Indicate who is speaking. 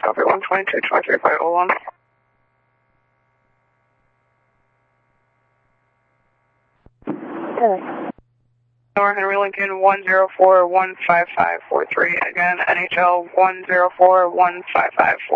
Speaker 1: copy 122.23.01.
Speaker 2: Hello.
Speaker 1: North Henry Lincoln 104-15543. Again, NHL 104-15543.